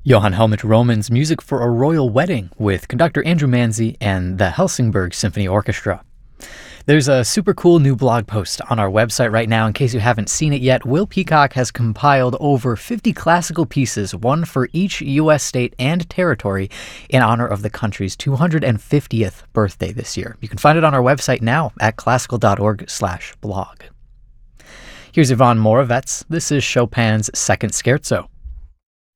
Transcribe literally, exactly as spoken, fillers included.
Johann Helmut Roman's Music for a Royal Wedding with conductor Andrew Manzi and the Helsingborg Symphony Orchestra. There's a super cool new blog post on our website right now. In case you haven't seen it yet, Will Peacock has compiled over fifty classical pieces, one for each U S state and territory, in honor of the country's two hundred fiftieth birthday this year. You can find it on our website now at classical dot org slash blog. Here's Ivan Moravets. This is Chopin's Second Scherzo.